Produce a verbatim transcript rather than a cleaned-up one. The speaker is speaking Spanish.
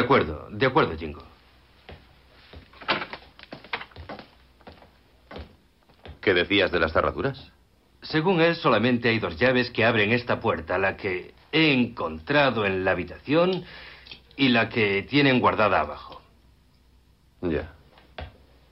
acuerdo, de acuerdo, Jingo. ¿Qué decías de las cerraduras? Según él, solamente hay dos llaves que abren esta puerta, la que he encontrado en la habitación y la que tienen guardada abajo. Ya.